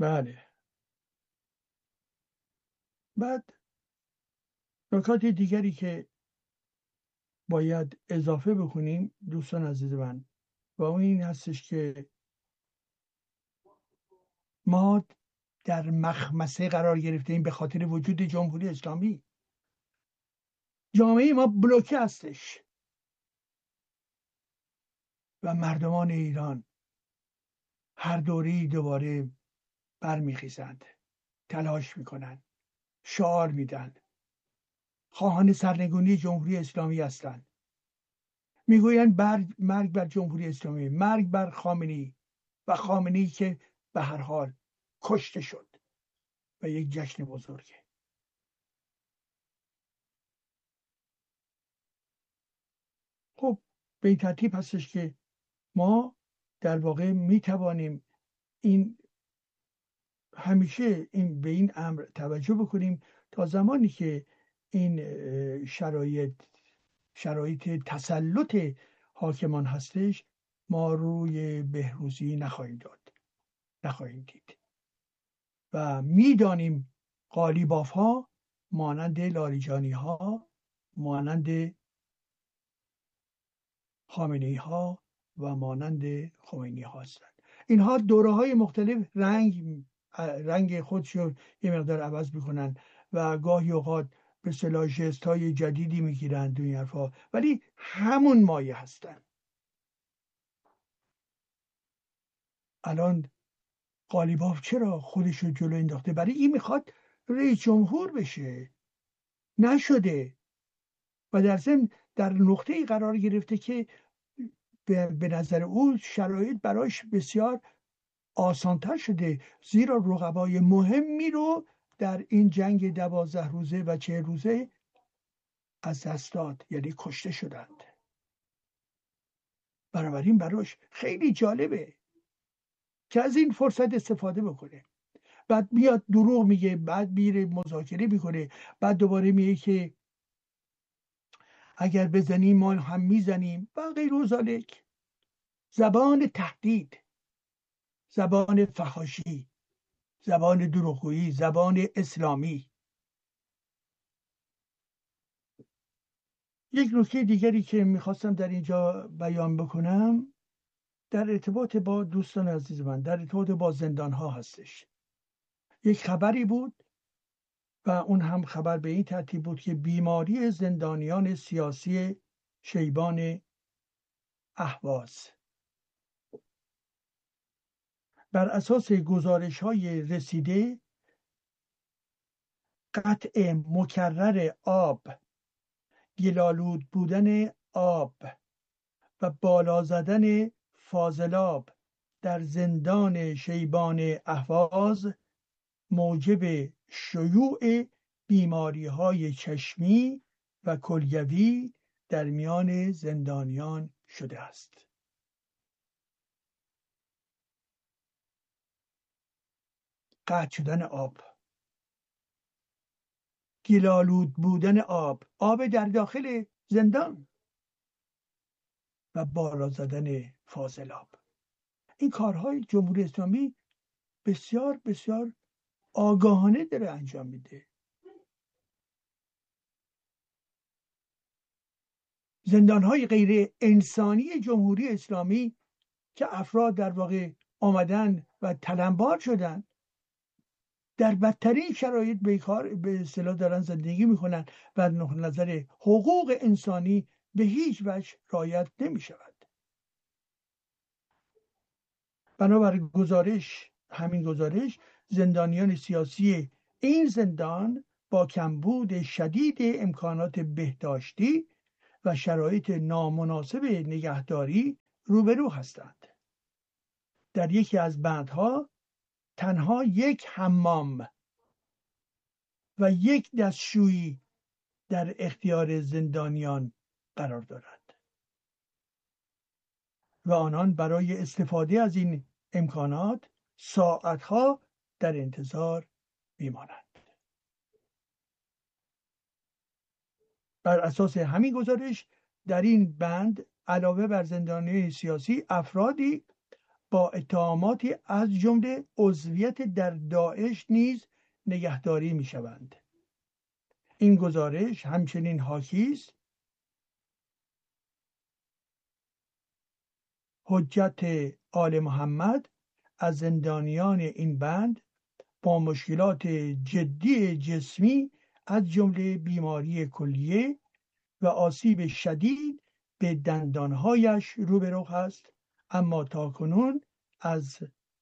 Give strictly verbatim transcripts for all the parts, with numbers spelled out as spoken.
بله. بعد نکات دیگری که باید اضافه بکنیم دوستان عزیز من، و اون این هستش که ما در مخمسه قرار گرفتیم به خاطر وجود جمهوری اسلامی. جامعه ما بلوکه هستش و مردمان ایران هر دوره‌ای دوباره برمیخیزند، تلاش میکنند، شعار میدن، خواهان سرنگونی جمهوری اسلامی هستند، میگویند بر مرگ بر جمهوری اسلامی، مرگ بر خامنه‌ای، و خامنه‌ای که به هر حال کشته شد و یک جشن بزرگه. خب به این ترتیب هستش که ما در واقع میتوانیم این همیشه این به این امر توجه بکنیم تا زمانی که این شرایط شرایط تسلط حاکمان هستش ما روی بهروزی نخواهیم داد، نخواهیم دید و میدانیم قالیباف ها مانند لاریجانی ها، مانند خامنه‌ای ها و مانند خمینی ها هستند. اینها دوره های مختلف رنگ رنگ خودشو یه مقدار عوض میکنن و گاهی اوقات به اصطلاح ژست های جدیدی میگیرن دنیا حرفا، ولی همون مایه هستن. الان قالیباف چرا خودشو جلو انداخته؟ برای این میخواد رئیس جمهور بشه، نشده و در ضمن در نقطه ای قرار گرفته که به نظر او شرایط براش بسیار آسانتر شده، زیرا رقبای مهمی رو در این جنگ دوازده روزه و چه روزه از دست داد، یعنی کشته شدند. بنابراین براش خیلی جالبه که از این فرصت استفاده بکنه. بعد میاد دروغ میگه، بعد میره مذاکره میکنه، بعد دوباره میگه که اگر بزنیم ما هم میزنیم و غیر و ذالک. زبان تهدید، زبان فحاشی، زبان دروغگویی، زبان اسلامی. یک نکته دیگری که میخواستم در اینجا بیان بکنم در ارتباط با دوستان عزیز من، در ارتباط با زندان ها هستش. یک خبری بود و اون هم خبر به این ترتیب بود که بیماری زندانیان سیاسی شیبان اهواز بر اساس گزارش های رسیده قطع مکرر آب، گلالود بودن آب و بالا زدن فاضلاب در زندان شیبان اهواز موجب شیوع بیماری های چشمی و کلیوی در میان زندانیان شده است. قطع شدن آب، گلالود بودن آب، آب در داخل زندان و بالا زدن فاضلاب. این کارهای جمهوری اسلامی بسیار بسیار آگاهانه داره انجام میده. زندانهای غیر انسانی جمهوری اسلامی که افراد در واقع آمدن و تلمبار شدن، در بدترین شرایط به کار به اصطلاح دارن زندگی میکنن و نظر حقوق انسانی به هیچ وجه رعایت نمی شود. بنابر گزارش همین گزارش زندانیان سیاسی این زندان با کمبود شدید امکانات بهداشتی و شرایط نامناسب نگهداری روبرو هستند. در یکی از بندها تنها یک حمام و یک دستشویی در اختیار زندانیان قرار دارد و آنان برای استفاده از این امکانات ساعتها در انتظار میمانند. بر اساس همین گزارش در این بند علاوه بر زندانیان سیاسی افرادی با اتهاماتی از جمله عضویت در داعش نیز نگهداری می شوند. این گزارش همچنین حاکی است حجت آل محمد از زندانیان این بند با مشکلات جدی جسمی از جمله بیماری کلیه و آسیب شدید به دندانهایش روبرو است، اما تاکنون از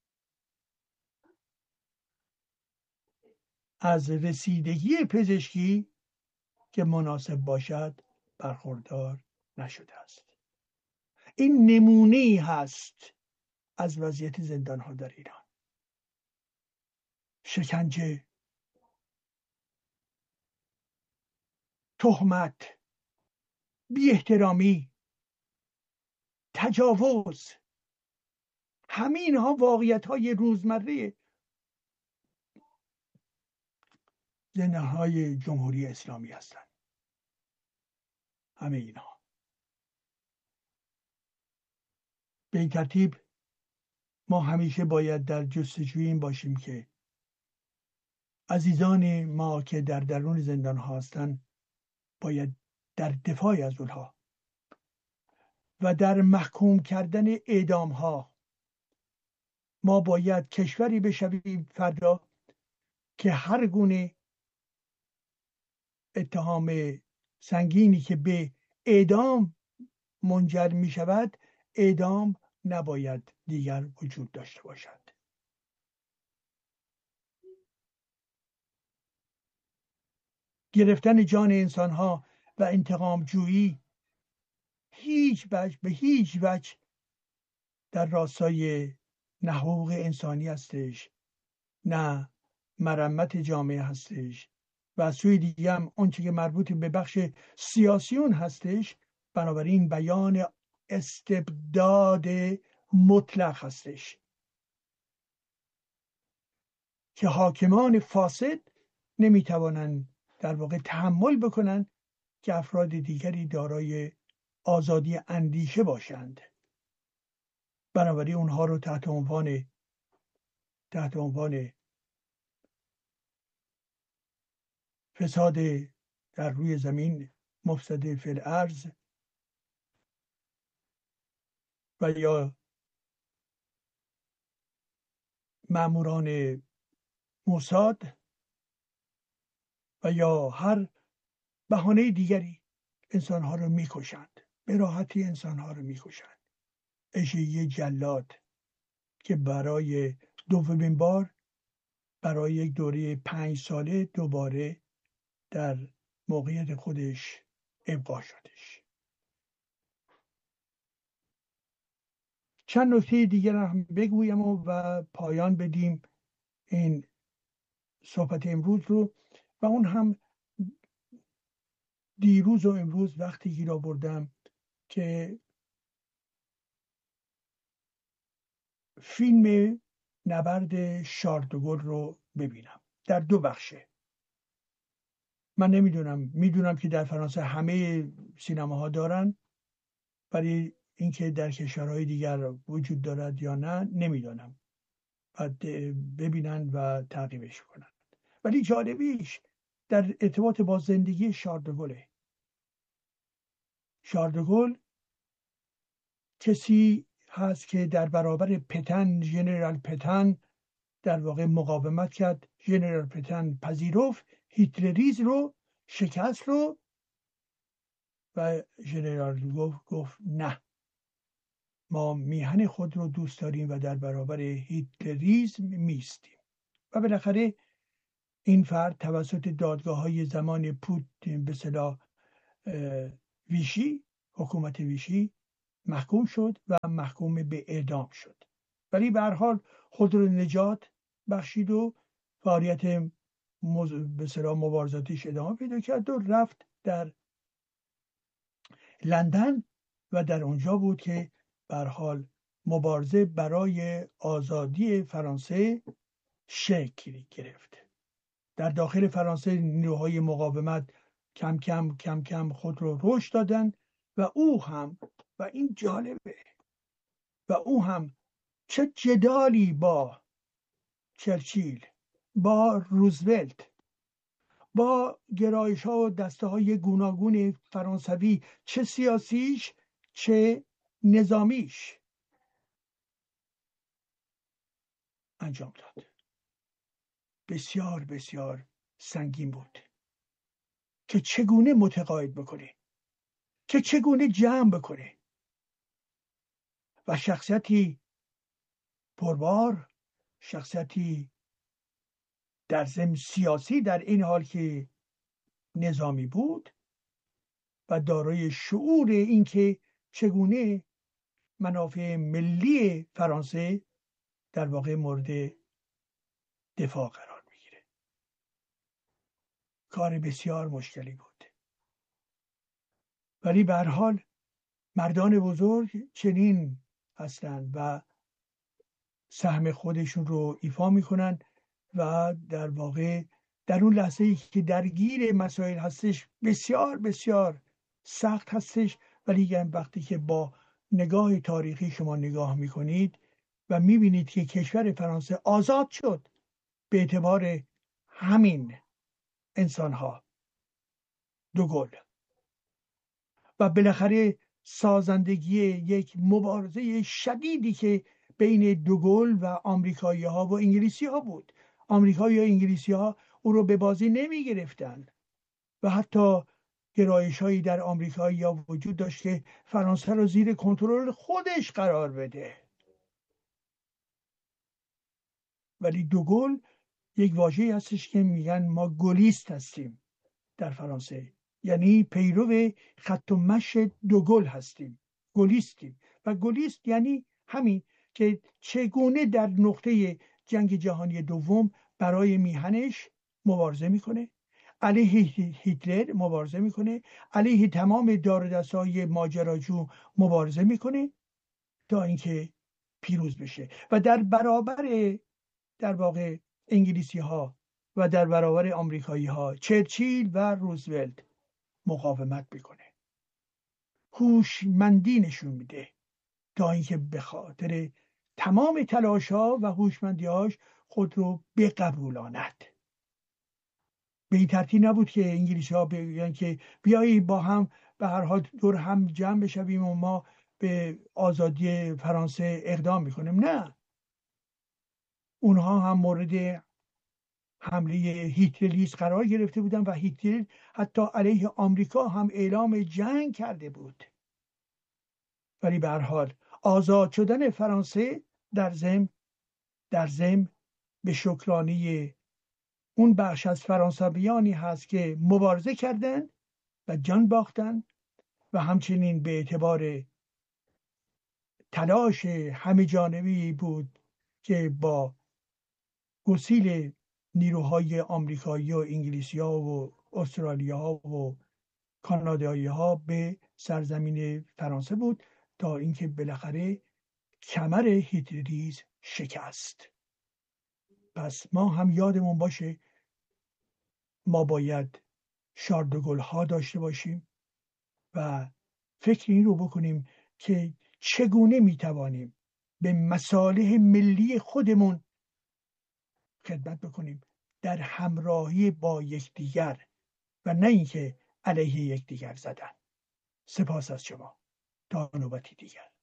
از رسیدگی پزشکی که مناسب باشد برخوردار نشده است. این نمونه‌ای هست از وضعیت زندان‌ها در ایران. شکنجه، تهمت، بی احترامی، تجاوز، همین ها واقعیت های روزمره زندان‌های جمهوری اسلامی هستند. همه اینها به این ترتیب ما همیشه باید در جستجوی این باشیم که عزیزان ما که در درون زندان ها هستند باید در دفاع از اونها و در محکوم کردن اعدام ها ما باید کشوری بشویم فردا که هر گونه اتهام سنگینی که به اعدام منجر می شود اعدام نباید دیگر وجود داشته باشد. گرفتن جان انسان ها و انتقام جویی هیچ وجه به هیچ وجه در راستای نه حقوق انسانی هستش، نه مرمت جامعه هستش و از سوی دیگه هم اونچه که مربوط به بخش سیاسیون هستش، بنابراین بیان استبداد مطلق هستش که حاکمان فاسد نمیتوانند در واقع تحمل بکنن که افراد دیگری دارای آزادی اندیشه باشند. بنابراین اونها رو تحت عنوان تحت عنوان فساد در روی زمین، مفسد فی الارض و یا ماموران موساد و یا هر بهانه دیگری انسانها رو میکشند، به راحتی انسانها رو میکشند. اژه جلاد که برای دومین بار برای یک دوره پنج ساله دوباره در موقعیت خودش ابقا شدش. چند نکته دیگر هم بگویم و, و پایان بدیم این صحبت امروز رو، و اون هم دیروز و امروز وقتی گیر آوردم که فیلم نبرد شارل دوگل رو ببینم در دو بخشه. من نمیدونم، میدونم که در فرانسه همه سینماها دارن، ولی اینکه در کشورهای دیگر وجود دارد یا نه نمیدونم، بعد ببینن و تعقیبش کنن. ولی جالبیش در ارتباط با زندگی شارل دوگله. شارل دوگل کسی هست که در برابر پتن، ژنرال پتن در واقع مقاومت کرد. ژنرال پتن پذیرفت هیتلریسم رو، شکست رو، و ژنرال گفت گفت نه، ما میهن خود رو دوست داریم و در برابر هیتلریسم میستیم. و بالاخره این فرد توسط دادگاه های زمان پوتین به اصطلاح ویشی، حکومت ویشی محکوم شد و محکوم به اعدام شد. ولی به هر حال خود رو نجات بخشید و فعالیت مز... به اصطلاح مبارزاتیش ادامه پیدا کرد و رفت در لندن و در اونجا بود که به هر حال مبارزه برای آزادی فرانسه شکل گرفت. در داخل فرانسه نیروهای مقاومت کم کم کم کم خود رو رشد دادن و او هم، و این جالبه، و او هم چه جدالی با چرچیل، با روزولت، با گرایش ها و دسته های گوناگون فرانسوی، چه سیاسیش چه نظامیش انجام داد. بسیار بسیار سنگین بود که چگونه متقاعد بکنه، که چگونه جمع بکنه. و شخصیتی پربار، شخصیتی در ضمن سیاسی در این حال که نظامی بود و دارای شعور اینکه چگونه منافع ملی فرانسه در واقع مورد دفاع قرار میگیره. کار بسیار مشکلی بود، ولی به هر حال مردان بزرگ چنین هستند و سهم خودشون رو ایفا میکنن و در واقع در اون لحظه ای که درگیر مسائل هستش بسیار بسیار سخت هستش، ولی وقتی که با نگاه تاریخی شما نگاه میکنید و میبینید که کشور فرانسه آزاد شد به اعتبار همین انسانها، دوگل، و بالاخره سازندگی یک مبارزه شدیدی که بین دوگل و آمریکایی ها و انگلیسی ها بود. آمریکایی و انگلیسی ها او رو به بازی نمی گرفتن و حتی گرایش هایی در آمریکایی ها وجود داشت که فرانسه رو زیر کنترل خودش قرار بده. ولی دوگل یک واژه‌ای هستش که میگن ما گلیست هستیم در فرانسه، یعنی پیرو خط و مشی دوگل هستیم، گلیستیم. و گلیست یعنی همین که چگونه در نقطه جنگ جهانی دوم برای میهنش مبارزه میکنه، علیه هیتلر مبارزه میکنه، علیه تمام دار و دسته‌های ماجراجو مبارزه میکنه تا اینکه پیروز بشه و در برابر در واقع انگلیسی ها و در برابر آمریکایی ها چرچیل و روزولت مقاومت میکنه، هوشمندی نشون میده تا اینکه به خاطر تمام تلاش ها و هوشمندی هاش خود رو بقبولاند. به این ترتیب نبود که انگلیسی ها بگن که بیایی با هم به هر حال دور هم جمع بشویم و ما به آزادی فرانسه اقدام میکنیم. نه، اونها هم مورد حمله هیتلریسم قرار گرفته بودن و هیتلر حتی علیه آمریکا هم اعلام جنگ کرده بود. ولی به هر حال آزاد شدن فرانسه در ضمن در ضمن به شکرانه اون بخش از فرانسویانی هست که مبارزه کردند و جان باختن و همچنین به اعتبار تلاش همه جانبی بود که با گسیل نیروهای آمریکایی و انگلیسی ها و استرالیا ها و کانادایی ها به سرزمین فرانسه بود تا اینکه بالاخره کمر هیتلریسم شکست. پس ما هم یادمون باشه ما باید شاردوگل ها داشته باشیم و فکر این رو بکنیم که چگونه میتوانیم به مصالح ملی خودمون خدمت بکنیم در همراهی با یکدیگر و نه اینکه علیه یکدیگر زدن. سپاس از شما، تا نوبتی دیگر.